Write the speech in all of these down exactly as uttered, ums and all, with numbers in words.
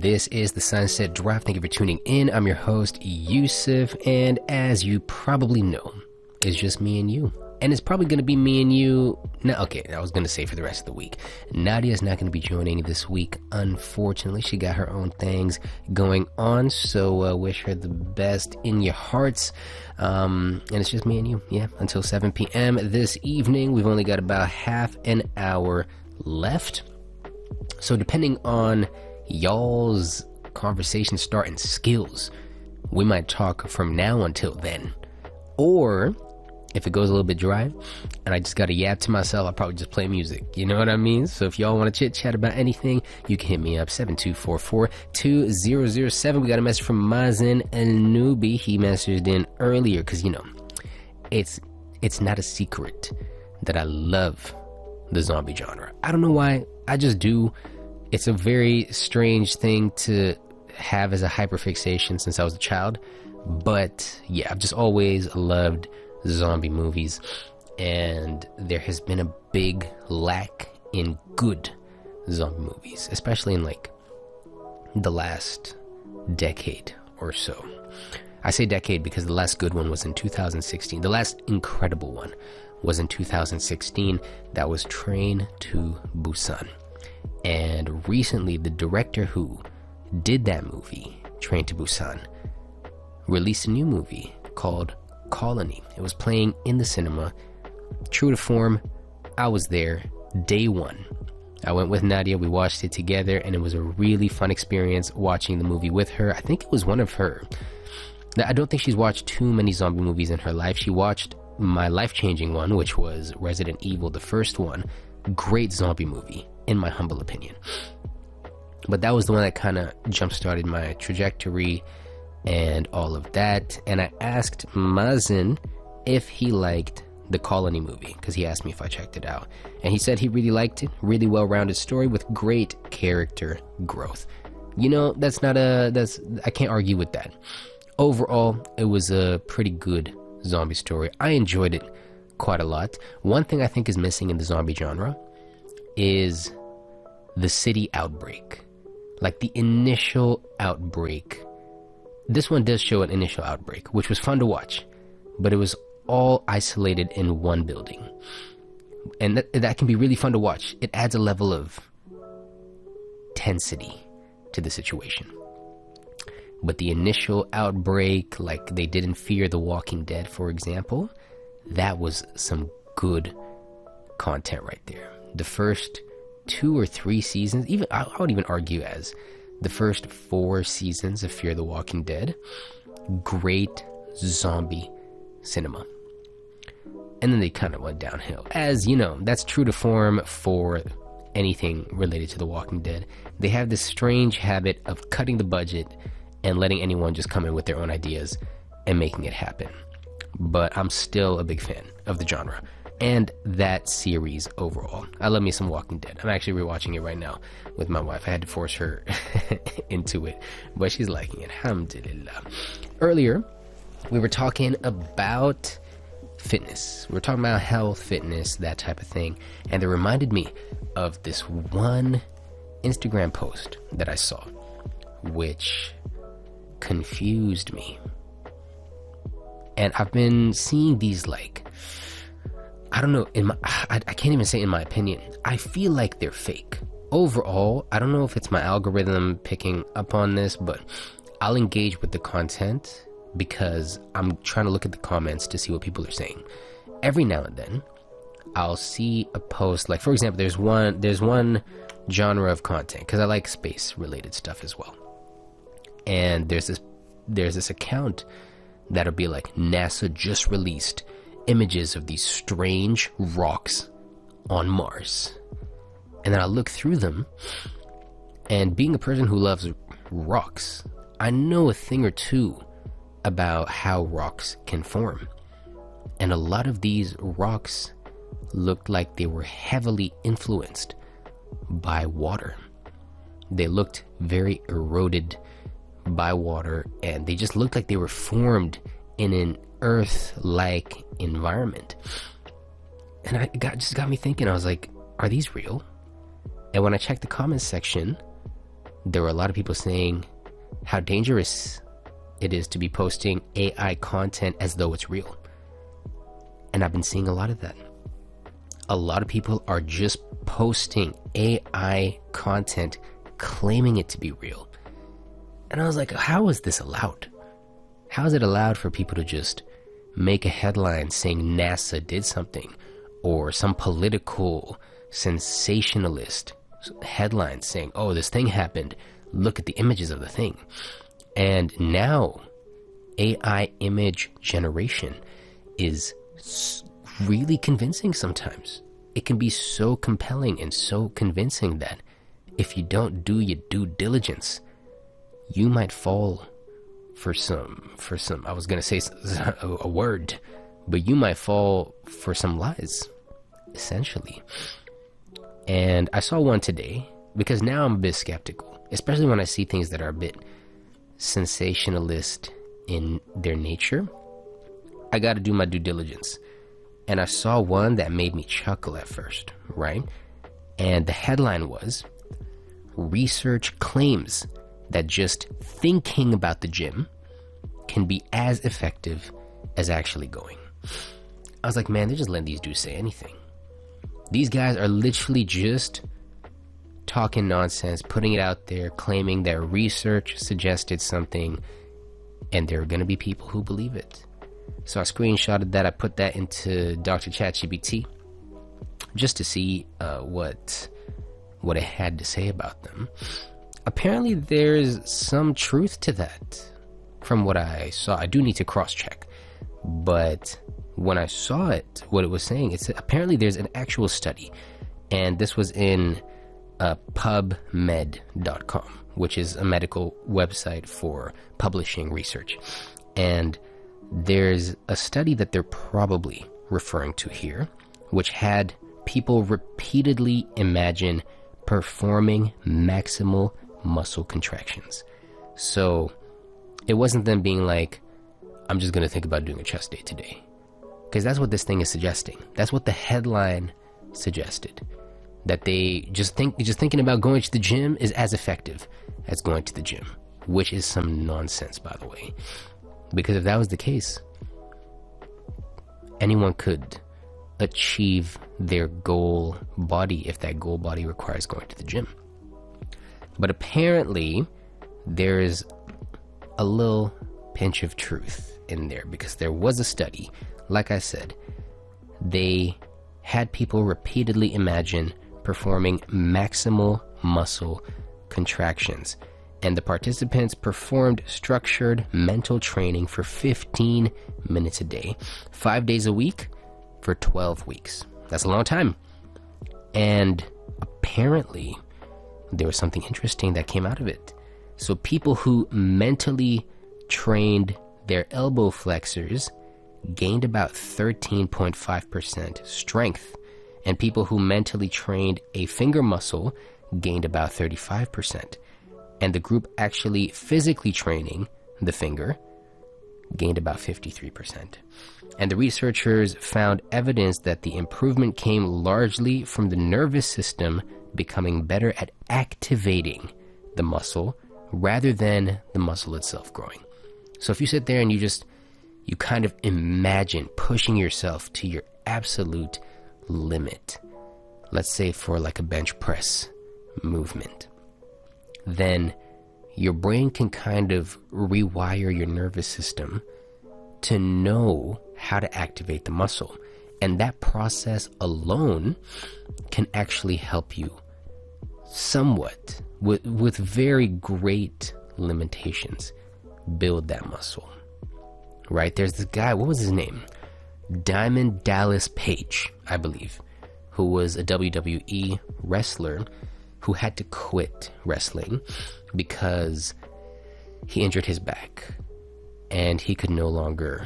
This is the Sunset Drive. Thank you for tuning in. I'm your host, Yusuf, and as you probably know, it's just me and you. And it's probably going to be me and you. No, okay, I was going to say for the rest of the week. Nadia's not going to be joining this week, unfortunately. She got her own things going on, so uh, wish her the best in your hearts. Um, and it's just me and you, yeah, until seven p.m. this evening. We've only got about half an hour left. So depending on y'all's conversation starting skills, we might talk from now until then. Or if it goes a little bit dry and I just got to yap to myself, I'll probably just play music. You know what I mean? So if y'all want to chit chat about anything, you can hit me up seven two four four, two zero zero seven. We got a message from Mazen Anubi. He messaged in earlier because, you know, it's it's not a secret that I love the zombie genre. I don't know why. I just do. It's a very strange thing to have as a hyperfixation since I was a child. But yeah, I've just always loved zombie movies, and there has been a big lack in good zombie movies, especially in like the last decade or so. I say decade because the last good one was in two thousand sixteen. The last incredible one was in two thousand sixteen. That was Train to Busan. And recently, the director who did that movie, Train to Busan, released a new movie called Colony. It was playing in the cinema. True to form, I was there day one. I went with Nadia. We watched it together, and it was a really fun experience watching the movie with her. I think it was one of her. I don't think she's watched too many zombie movies in her life. She watched my life-changing one, which was Resident Evil, the first one. Great zombie movie, in my humble opinion. But that was the one that kind of jump-started my trajectory and all of that. And I asked Mazen if he liked the Colony movie, because he asked me if I checked it out. And he said he really liked it. Really well-rounded story with great character growth. You know, that's not a... that's I can't argue with that. Overall, it was a pretty good zombie story. I enjoyed it quite a lot. One thing I think is missing in the zombie genre is the city outbreak. Like the initial outbreak. This one does show an initial outbreak, which was fun to watch, but it was all isolated in one building. And that, that can be really fun to watch. It adds a level of tensity to the situation. But the initial outbreak, like they did in Fear the Walking Dead, for example, that was some good content right there. The first two or three seasons, even I would even argue as the first four seasons of Fear the Walking Dead, great zombie cinema. And then they kind of went downhill. As you know, that's true to form for anything related to The Walking Dead. They have this strange habit of cutting the budget and letting anyone just come in with their own ideas and making it happen. But I'm still a big fan of the genre and that series overall. I love me some Walking Dead. I'm actually rewatching it right now with my wife. I had to force her into it, but she's liking it. Alhamdulillah. Earlier, we were talking about fitness. We were talking about health, fitness, that type of thing. And it reminded me of this one Instagram post that I saw, which confused me. And I've been seeing these, like, I don't know, in my, I, I can't even say in my opinion, I feel like they're fake. Overall, I don't know if it's my algorithm picking up on this, but I'll engage with the content because I'm trying to look at the comments to see what people are saying. Every now and then, I'll see a post, like, for example, there's one, there's one genre of content, because I like space-related stuff as well. And there's this there's this account that'll be like, NASA just released images of these strange rocks on Mars. And then I look through them, and being a person who loves rocks, I know a thing or two about how rocks can form. And a lot of these rocks looked like they were heavily influenced by water. They looked very eroded by water, and they just looked like they were formed in an Earth-like environment. And I got just got me thinking, I was like, are these real? And when I checked the comments section, there were a lot of people saying how dangerous it is to be posting A I content as though it's real. And I've been seeing a lot of that. A lot of people are just posting A I content claiming it to be real. And I was like, how is this allowed? How is it allowed for people to just make a headline saying NASA did something, or some political sensationalist headline saying, oh, this thing happened, look at the images of the thing? And now A I image generation is really convincing sometimes. It can be so compelling and so convincing that if you don't do your due diligence, you might fall for some, for some, I was going to say a, a word, but you might fall for some lies, essentially. And I saw one today, because now I'm a bit skeptical, especially when I see things that are a bit sensationalist in their nature. I got to do my due diligence. And I saw one that made me chuckle at first, right? And the headline was, research claims that just thinking about the gym can be as effective as actually going. I was like, man, they're just letting these dudes say anything. These guys are literally just talking nonsense, putting it out there, claiming that research suggested something, and there are going to be people who believe it. So I screenshotted that. I put that into Doctor ChatGPT just to see uh, what what it had to say about them. Apparently there's some truth to that from what I saw. I do need to cross-check, but when I saw it, what it was saying, it's apparently there's an actual study, and this was in uh, pub med dot com, which is a medical website for publishing research. And there's a study that they're probably referring to here, which had people repeatedly imagine performing maximal muscle contractions. So it wasn't them being like, I'm just going to think about doing a chest day today. Because that's what this thing is suggesting. That's what the headline suggested. That they just think, just thinking about going to the gym is as effective as going to the gym. Which is some nonsense, by the way. Because if that was the case, anyone could achieve their goal body if that goal body requires going to the gym. But apparently, there is a little pinch of truth in there, because there was a study, like I said, they had people repeatedly imagine performing maximal muscle contractions, and the participants performed structured mental training for fifteen minutes a day, five days a week for twelve weeks. That's a long time. And apparently there was something interesting that came out of it. So people who mentally trained their elbow flexors gained about thirteen point five percent strength, and people who mentally trained a finger muscle gained about thirty-five percent. And the group actually physically training the finger gained about fifty-three percent. And the researchers found evidence that the improvement came largely from the nervous system becoming better at activating the muscle rather than the muscle itself growing. So if you sit there and you just, you kind of imagine pushing yourself to your absolute limit, let's say for like a bench press movement, then your brain can kind of rewire your nervous system to know how to activate the muscle. And that process alone can actually help you somewhat, with, with very great limitations, build that muscle. Right? There's this guy, what was his name? Diamond Dallas Page, I believe, who was a W W E wrestler who had to quit wrestling because he injured his back and he could no longer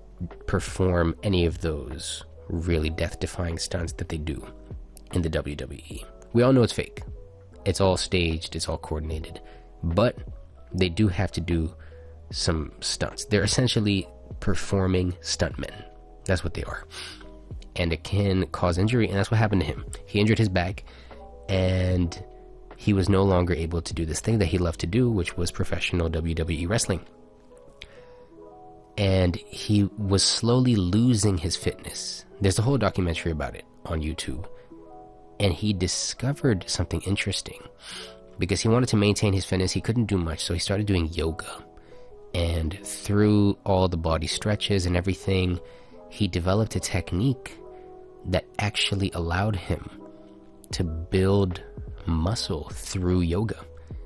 perform any of those really death-defying stunts that they do in the W W E. We all know it's fake. It's all staged, it's all coordinated, but they do have to do some stunts. They're essentially performing stuntmen. That's what they are. And it can cause injury, and that's what happened to him. He injured his back, and he was no longer able to do this thing that he loved to do, which was professional W W E wrestling. And he was slowly losing his fitness. There's a whole documentary about it on YouTube. And he discovered something interesting. Because he wanted to maintain his fitness, he couldn't do much, so he started doing yoga. And through all the body stretches and everything, he developed a technique that actually allowed him to build muscle through yoga.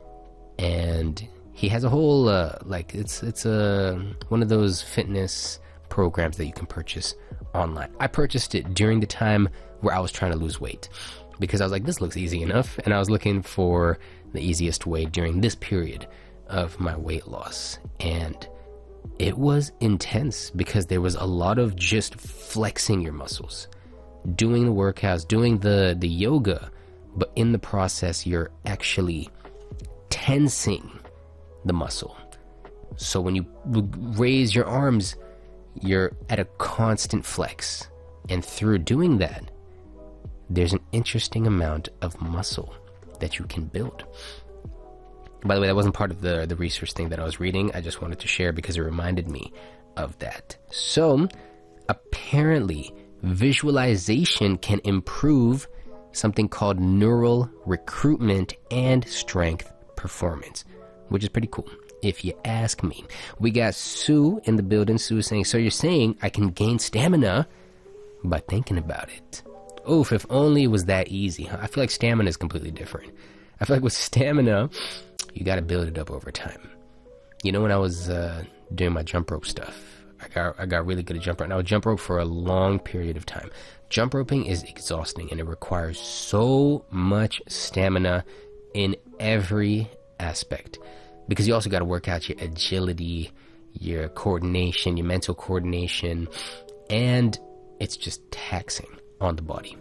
And he has a whole uh, like it's it's a one of those fitness programs that you can purchase online. I purchased it during the time where I was trying to lose weight, because I was like, this looks easy enough, and I was looking for the easiest way during this period of my weight loss. And it was intense, because there was a lot of just flexing your muscles, doing the workouts, doing the the yoga, but in the process you're actually tensing the muscle. So when you raise your arms, you're at a constant flex, and through doing that, there's an interesting amount of muscle that you can build. By the way, that wasn't part of the the research thing that I was reading. I just wanted to share because it reminded me of that. So apparently visualization can improve something called neural recruitment and strength performance, which is pretty cool, if you ask me. We got Sue in the building. Sue is saying, so you're saying I can gain stamina by thinking about it? Oof, if only it was that easy, huh? I feel like stamina is completely different. I feel like with stamina, you got to build it up over time. You know, when I was uh, doing my jump rope stuff, I got I got really good at jump rope. And I would jump rope for a long period of time. Jump roping is exhausting, and it requires so much stamina in every aspect, because you also got to work out your agility, your coordination, your mental coordination, and it's just taxing on the body.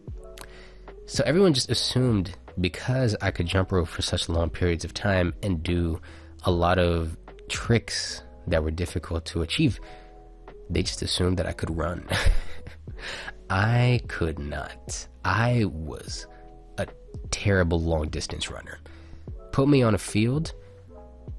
So everyone just assumed, because I could jump rope for such long periods of time and do a lot of tricks that were difficult to achieve, they just assumed that I could run. I could not. I was a terrible long distance runner. Put me on a field,